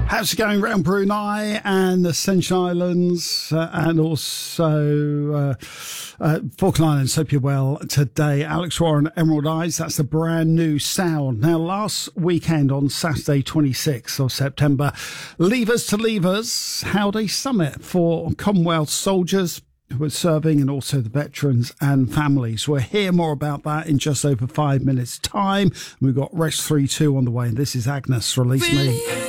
How's it going around Brunei and the Ascension Islands and also Falkland Islands? Hope you're well today. Alex Warren, Emerald Eyes, that's a brand new sound. Now, last weekend on Saturday, 26th of September, Leavers to Leavers held a summit for Commonwealth soldiers who are serving and also the veterans and families. We'll hear more about that in just over 5 minutes' time. We've got Rest 3-2 on the way. This is Agnes, Release Me.